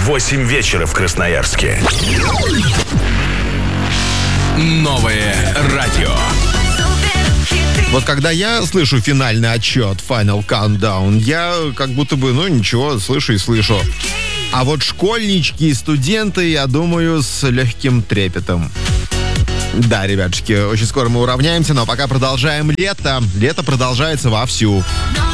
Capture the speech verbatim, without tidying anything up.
восемь вечера в Красноярске. Новое радио. Вот когда я слышу финальный отчет, Final Countdown, я как будто бы, ну ничего, слышу и слышу. А вот школьнички и студенты, я думаю, с легким трепетом. Да, ребятушки, очень скоро мы уравняемся, но пока продолжаем лето. Лето продолжается вовсю.